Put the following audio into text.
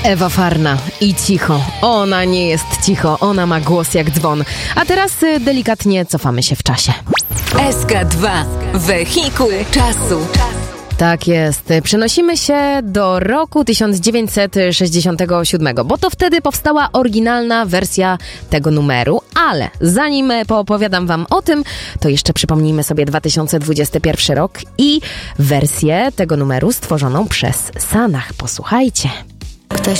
Ewa Farna i cicho. Ona nie jest cicho, ona ma głos jak dzwon. A teraz delikatnie cofamy się w czasie. SK2. Wehikuł czasu. Tak jest. Przenosimy się do roku 1967, bo to wtedy powstała oryginalna wersja tego numeru, ale zanim poopowiadam wam o tym, to jeszcze przypomnijmy sobie 2021 rok i wersję tego numeru stworzoną przez Sanach. Posłuchajcie.